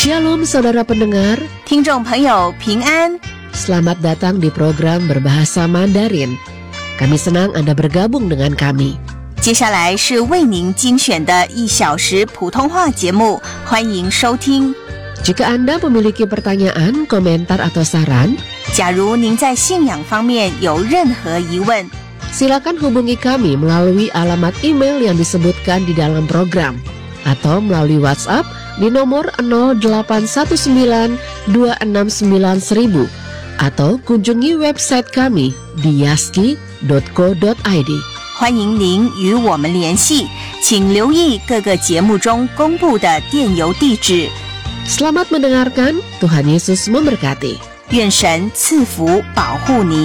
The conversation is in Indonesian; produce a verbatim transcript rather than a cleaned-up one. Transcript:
Shalom saudara pendengar, 听众朋友平安。 selamat datang di program Berbahasa Mandarin. Kami senang Anda bergabung dengan kami. 接下来是为您精选的一小时普通话节目，欢迎收听。 Jika Anda memiliki pertanyaan, komentar atau saran, 假如您在信仰方面有任何疑问， silakan hubungi kami melalui alamat email yang disebutkan di dalam program atau melalui WhatsApp di nomor nol delapan satu sembilan dua enam sembilan seribu atau kunjungi website kami di yaski dot co dot i d. 欢迎您与我们联系，请留意各个节目中公布的电邮地址。 Selamat mendengarkan, Tuhan Yesus memberkati. 愿神赐福保护您。